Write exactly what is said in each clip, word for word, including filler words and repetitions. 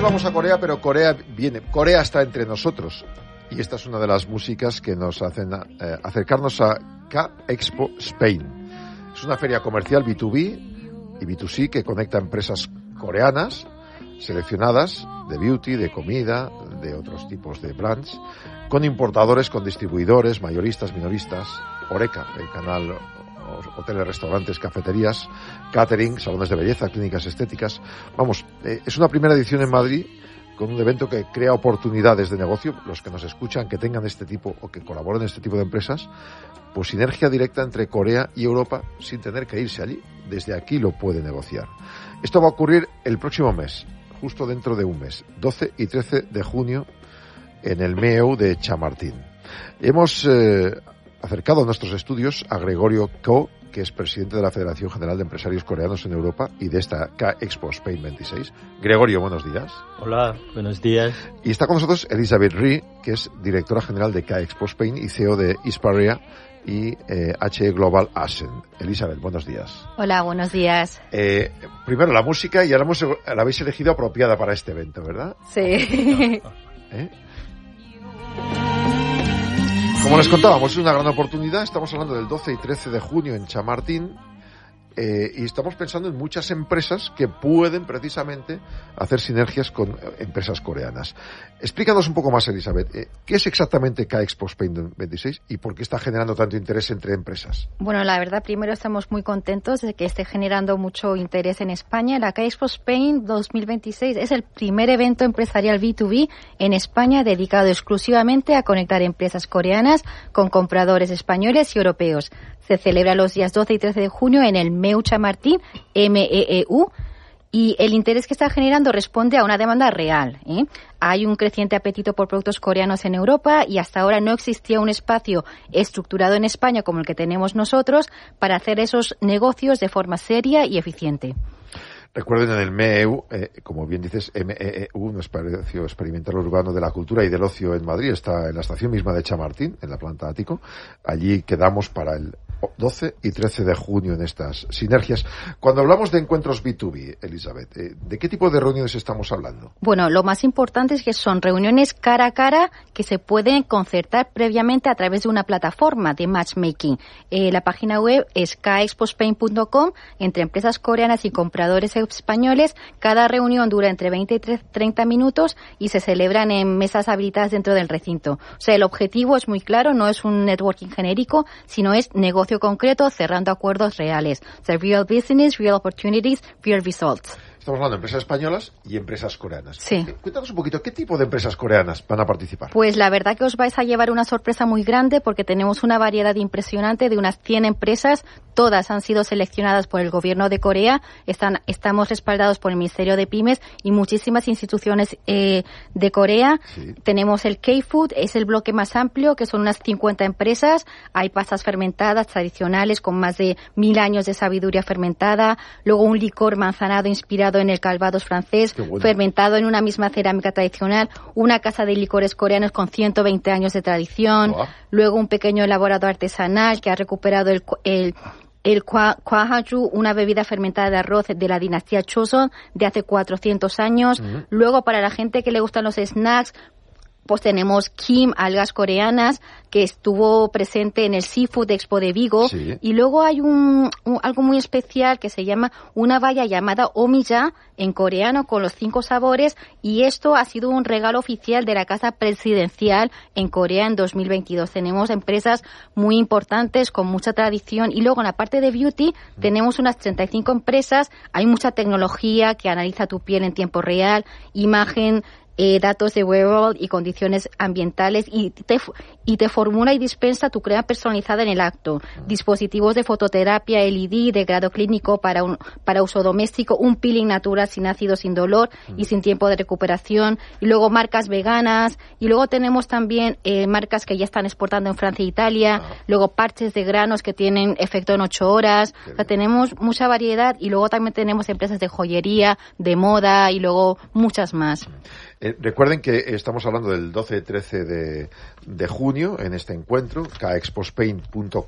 vamos a Corea, pero Corea viene. Corea está entre nosotros. Y esta es una de las músicas que nos hacen eh, acercarnos a K-Expo Spain. Es una feria comercial B dos B y B dos C que conecta empresas coreanas seleccionadas de beauty, de comida, de otros tipos de brands, con importadores, con distribuidores, mayoristas, minoristas, Horeca, el canal hoteles, restaurantes, cafeterías, catering, salones de belleza, clínicas estéticas. Vamos, eh, es una primera edición en Madrid con un evento que crea oportunidades de negocio. Los que nos escuchan, que tengan este tipo o que colaboren en este tipo de empresas, pues sinergia directa entre Corea y Europa sin tener que irse allí. Desde aquí lo puede negociar. Esto va a ocurrir el próximo mes, justo dentro de un mes, doce y trece de junio, en el M E U de Chamartín. Hemos eh, acercado a nuestros estudios a Gregorio Ko, que es presidente de la Federación General de Empresarios Coreanos en Europa y de esta K-Expo Spain veintiséis. Gregorio, buenos días. Hola, buenos días. Y está con nosotros Elizabeth Ri, que es directora general de K-Expo Spain y C E O de Isparia y eh, H E Global Asen. Elizabeth, buenos días. Hola, buenos días. Eh, primero la música, y ahora hemos, la habéis elegido apropiada para este evento, ¿verdad? Sí. ¿Eh? Como les contábamos, es una gran oportunidad. Estamos hablando del doce y trece de junio en Chamartín. Eh, y estamos pensando en muchas empresas que pueden precisamente hacer sinergias con eh, empresas coreanas. Explícanos un poco más, Elizabeth, eh, ¿qué es exactamente K-Expo Spain veintiséis y por qué está generando tanto interés entre empresas? Bueno, la verdad, primero estamos muy contentos de que esté generando mucho interés en España. La K-Expo Spain dos mil veintiséis es el primer evento empresarial B dos B en España dedicado exclusivamente a conectar empresas coreanas con compradores españoles y europeos. Se celebra los días doce y trece de junio en el M E U Chamartín, M E E U, y el interés que está generando responde a una demanda real, ¿eh? Hay un creciente apetito por productos coreanos en Europa y hasta ahora no existía un espacio estructurado en España como el que tenemos nosotros para hacer esos negocios de forma seria y eficiente. Recuerden, en el M E U, eh, como bien dices, M E E U, un espacio experimental urbano de la cultura y del ocio en Madrid, está en la estación misma de Chamartín, en la planta ático. Allí quedamos para el doce y trece de junio en estas sinergias. Cuando hablamos de encuentros B dos B, Elizabeth, eh, ¿de qué tipo de reuniones estamos hablando? Bueno, lo más importante es que son reuniones cara a cara que se pueden concertar previamente a través de una plataforma de matchmaking. Eh, la página web es k expo spain punto com. Entre empresas coreanas y compradores españoles, cada reunión dura entre veinte y treinta minutos y se celebran en mesas habilitadas dentro del recinto. O sea, el objetivo es muy claro, no es un networking genérico, sino es negocio concreto cerrando acuerdos reales. O sea, real business, real opportunities, real results. Estamos hablando de empresas españolas y empresas coreanas. Sí. Cuéntanos un poquito, ¿qué tipo de empresas coreanas van a participar? Pues la verdad que os vais a llevar una sorpresa muy grande porque tenemos una variedad impresionante de unas cien empresas. Todas han sido seleccionadas por el gobierno de Corea. Están, estamos respaldados por el Ministerio de Pymes y muchísimas instituciones eh, de Corea. Sí. Tenemos el K-Food, es el bloque más amplio, que son unas cincuenta empresas. Hay pastas fermentadas tradicionales con más de mil años de sabiduría fermentada. Luego un licor manzanado inspirado en el Calvados francés, bueno, fermentado en una misma cerámica tradicional, una casa de licores coreanos con ciento veinte años de tradición, wow. Luego un pequeño elaborado artesanal que ha recuperado el, el El Kwahaju, una bebida fermentada de arroz de la dinastía Choson de hace cuatrocientos años. Uh-huh. Luego, para la gente que le gustan los snacks, pues tenemos Kim, algas coreanas, que estuvo presente en el Seafood Expo de Vigo. Sí. Y luego hay un, un algo muy especial que se llama una valla llamada Omiya en coreano con los cinco sabores. Y esto ha sido un regalo oficial de la Casa Presidencial en Corea en dos mil veintidós. Tenemos empresas muy importantes con mucha tradición. Y luego en la parte de beauty mm. tenemos unas treinta y cinco empresas. Hay mucha tecnología que analiza tu piel en tiempo real, imagen, Eh, datos de wearable y condiciones ambientales y te, y te formula y dispensa tu crema personalizada en el acto. Dispositivos de fototerapia L E D de grado clínico para un para uso doméstico, un peeling natural sin ácido, sin dolor y sin tiempo de recuperación. Y luego marcas veganas. Y luego tenemos también eh, marcas que ya están exportando en Francia e Italia. Ah. Luego parches de granos que tienen efecto en ocho horas. O sea, tenemos mucha variedad. Y luego también tenemos empresas de joyería, de moda y luego muchas más. Eh, recuerden que estamos hablando del doce y trece de, de junio en este encuentro, k expo spain punto com,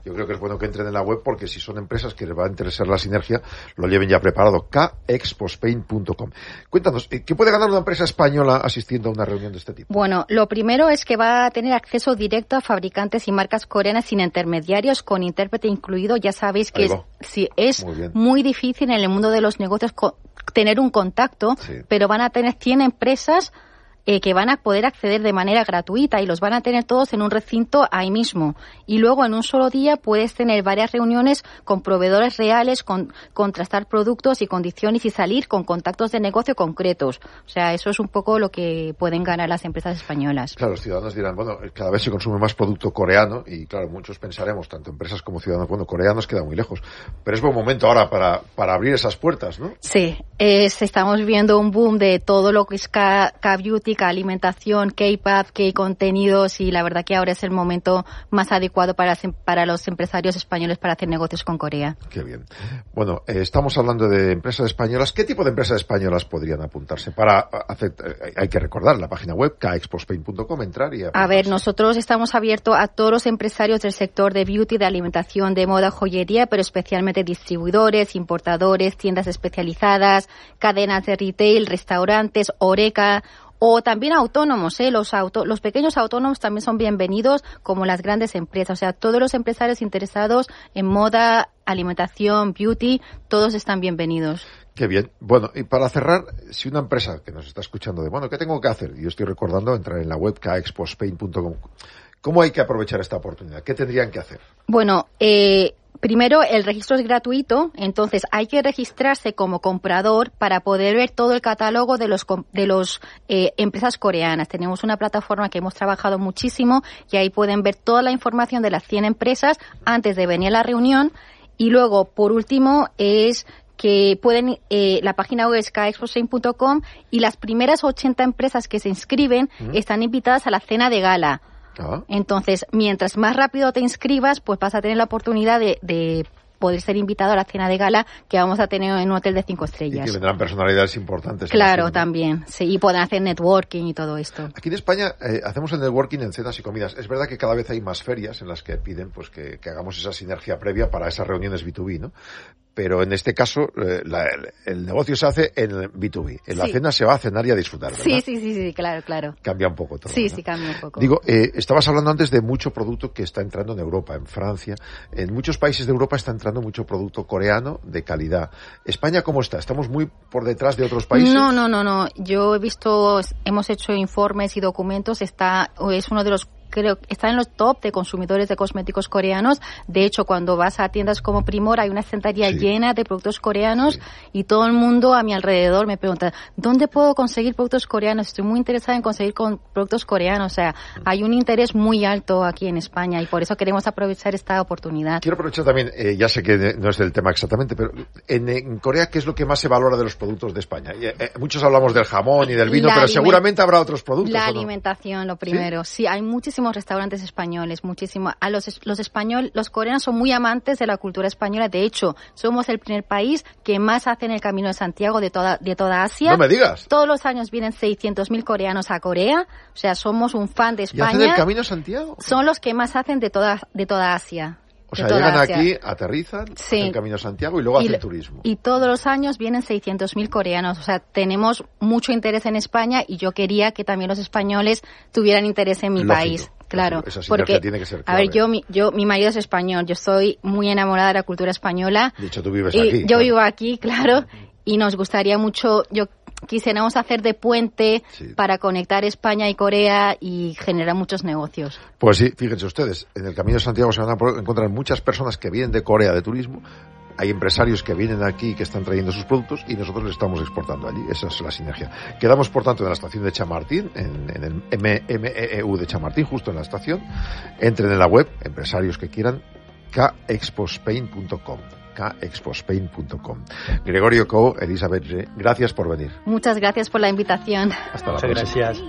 yo creo que es bueno que entren en la web porque si son empresas que les va a interesar la sinergia, lo lleven ya preparado. k expo spain punto com. Cuéntanos, ¿qué puede ganar una empresa española asistiendo a una reunión de este tipo? Bueno, lo primero es que va a tener acceso directo a fabricantes y marcas coreanas sin intermediarios, con intérprete incluido. Ya sabéis que es, sí, es muy, muy difícil en el mundo de los negocios co- tener un contacto, sí. pero van a tener cien empresas Eh, que van a poder acceder de manera gratuita y los van a tener todos en un recinto ahí mismo. Y luego en un solo día puedes tener varias reuniones con proveedores reales, con contrastar productos y condiciones y salir con contactos de negocio concretos. O sea, eso es un poco lo que pueden ganar las empresas españolas. Claro, los ciudadanos dirán, bueno, cada vez se consume más producto coreano y claro, muchos pensaremos, tanto empresas como ciudadanos, bueno, coreanos queda muy lejos. Pero es buen momento ahora para, para abrir esas puertas, ¿no? Sí, es, estamos viendo un boom de todo lo que es K, K-Beauty, alimentación, K-pop, K-contenidos y la verdad que ahora es el momento más adecuado para, para los empresarios españoles para hacer negocios con Corea. Qué bien. Bueno, eh, estamos hablando de empresas españolas. ¿Qué tipo de empresas españolas podrían apuntarse? Para hacer, eh, hay que recordar la página web k expo spain punto com, entrar y apuntarse. A ver, nosotros estamos abiertos a todos los empresarios del sector de beauty, de alimentación, de moda, joyería, pero especialmente distribuidores, importadores, tiendas especializadas, cadenas de retail, restaurantes, Horeca, o también autónomos, ¿eh? Los, auto, los pequeños autónomos también son bienvenidos, como las grandes empresas. O sea, todos los empresarios interesados en moda, alimentación, beauty, todos están bienvenidos. Qué bien. Bueno, y para cerrar, si una empresa que nos está escuchando de, bueno, ¿qué tengo que hacer? Yo estoy recordando entrar en la web k expo spain punto com. ¿Cómo hay que aprovechar esta oportunidad? ¿Qué tendrían que hacer? Bueno, eh... primero, el registro es gratuito, entonces hay que registrarse como comprador para poder ver todo el catálogo de los de los eh, empresas coreanas. Tenemos una plataforma que hemos trabajado muchísimo y ahí pueden ver toda la información de las cien empresas antes de venir a la reunión. Y luego, por último, es que pueden, eh, la página web es k expo spain punto com y las primeras ochenta empresas que se inscriben ¿Mm? están invitadas a la cena de gala. Ah. Entonces, mientras más rápido te inscribas, pues vas a tener la oportunidad de, de poder ser invitado a la cena de gala que vamos a tener en un hotel de cinco estrellas. Y que vendrán personalidades importantes. Claro, también. Sí, y pueden hacer networking y todo esto. Aquí en España eh, hacemos el networking en cenas y comidas. Es verdad que cada vez hay más ferias en las que piden pues que, que hagamos esa sinergia previa para esas reuniones B dos B, ¿no? Pero en este caso, eh, la, el, el negocio se hace en el B dos B. En la sí. cena se va a cenar y a disfrutar, ¿verdad? Sí, sí, sí, sí, claro, claro. Cambia un poco todo. Sí, ¿no? sí, cambia un poco. Digo, eh, estabas hablando antes de mucho producto que está entrando en Europa, en Francia. En muchos países de Europa está entrando mucho producto coreano de calidad. ¿España cómo está? ¿Estamos muy por detrás de otros países? No, no, no, no. Yo he visto, hemos hecho informes y documentos. Está, es uno de los creo que está en los top de consumidores de cosméticos coreanos. De hecho, cuando vas a tiendas como Primor hay una estantería sí. llena de productos coreanos sí. y todo el mundo a mi alrededor me pregunta, ¿dónde puedo conseguir productos coreanos? Estoy muy interesada en conseguir con productos coreanos. O sea, hay un interés muy alto aquí en España y por eso queremos aprovechar esta oportunidad. Quiero aprovechar también, eh, ya sé que no es del tema exactamente, pero en, en Corea, ¿qué es lo que más se valora de los productos de España? Eh, eh, muchos hablamos del jamón y del vino, la pero aliment- seguramente habrá otros productos. La ¿o no? alimentación, lo primero. Sí, sí hay muchísimos restaurantes españoles, muchísimo. A los los españoles, los coreanos son muy amantes de la cultura española. De hecho, somos el primer país que más hacen el Camino de Santiago de toda de toda Asia. No me digas. Todos los años vienen seiscientos mil coreanos a Corea. O sea, somos un fan de España. ¿Y hacen el Camino de Santiago? Son los que más hacen de toda de toda Asia. O sea, llegan Asia. Aquí, aterrizan, sí. hacen el Camino de Santiago y luego y, hacen turismo. Y todos los años vienen seiscientos mil coreanos. O sea, tenemos mucho interés en España y yo quería que también los españoles tuvieran interés en mi Lógico. país. Claro, esa porque tiene que ser a ver, yo mi, yo mi marido es español, yo estoy muy enamorada de la cultura española. De hecho, tú vives y aquí. Yo claro. vivo aquí, claro, y nos gustaría mucho, yo quisiéramos hacer de puente sí. para conectar España y Corea y generar muchos negocios. Pues sí, fíjense ustedes, en el Camino de Santiago se van a encontrar muchas personas que vienen de Corea de turismo. Hay empresarios que vienen aquí que están trayendo sus productos y nosotros les estamos exportando allí. Esa es la sinergia. Quedamos, por tanto, en la estación de Chamartín, en, en el M M E E U de Chamartín, justo en la estación. Entren en la web, empresarios que quieran, k expo spain punto com. k expo spain punto com. Gregorio Co, Elizabeth Re, gracias por venir. Muchas gracias por la invitación. Hasta la Muchas próxima. Gracias.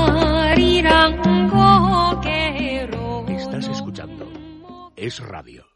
Estás escuchando Es Radio.